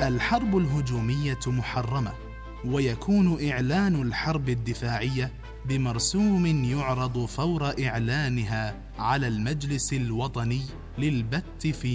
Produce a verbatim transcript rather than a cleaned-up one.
الحرب الهجومية محرمة، ويكون إعلان الحرب الدفاعية بمرسوم يعرض فور إعلانها على المجلس الوطني للبت في